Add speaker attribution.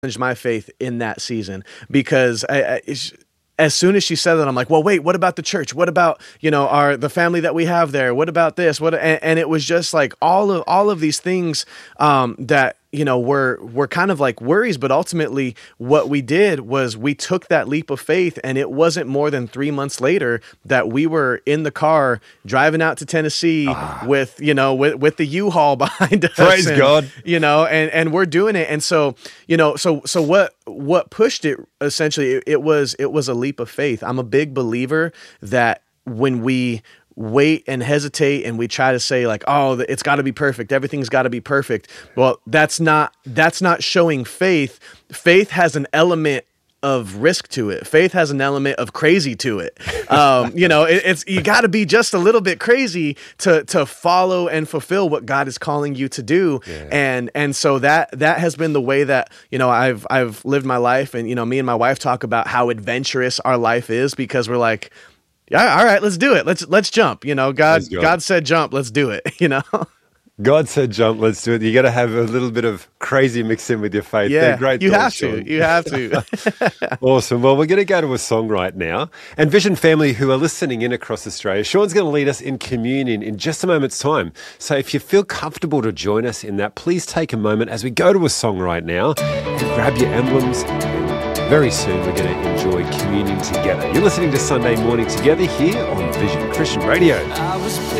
Speaker 1: my faith in that season because as soon as she said that, I'm like, well, wait, what about the church? What about, the family that we have there? What about this? And it was just like all of these things that, were kind of like worries, but ultimately what we did was we took that leap of faith, and it wasn't more than 3 months later that we were in the car driving out to Tennessee with the U-Haul behind us.
Speaker 2: Praise God.
Speaker 1: And we're doing it. And so, so what pushed it essentially, it was a leap of faith. I'm a big believer that when we wait and hesitate and we try to say like, oh, it's got to be perfect, everything's got to be perfect, well, that's not showing faith. Faith has an element of risk to it. Faith has an element of crazy to it. It's you got to be just a little bit crazy to follow and fulfill what God is calling you to do. Yeah. And so that has been the way that I've lived my life. And me and my wife talk about how adventurous our life is, because we're like, yeah, all right, let's do it. Let's jump. God said jump. Let's do it.
Speaker 2: God said jump. Let's do it. You got to have a little bit of crazy mixed in with your faith.
Speaker 1: Yeah,
Speaker 2: they're great.
Speaker 1: You have to.
Speaker 2: Awesome. Well, we're going to go to a song right now. And Vision family who are listening in across Australia, Sean's going to lead us in communion in just a moment's time. So if you feel comfortable to join us in that, please take a moment as we go to a song right now and grab your emblems. Very soon we're going to enjoy communion together. You're listening to Sunday Morning Together here on Vision Christian Radio.